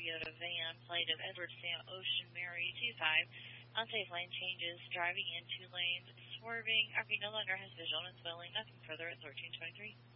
Toyota van, plate of Edward Sam Ocean Mary 25. Unsafe lane changes, driving in 2 lanes, swerving. RV no longer has visual and spelling. Nothing further at 1323.